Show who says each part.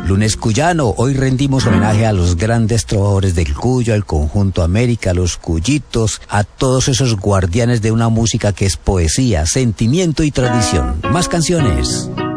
Speaker 1: Lunes cuyano, hoy rendimos homenaje a los grandes trovadores del Cuyo, al conjunto América, a los cuyitos, a todos esos guardianes de una música que es poesía, sentimiento y tradición. Más canciones.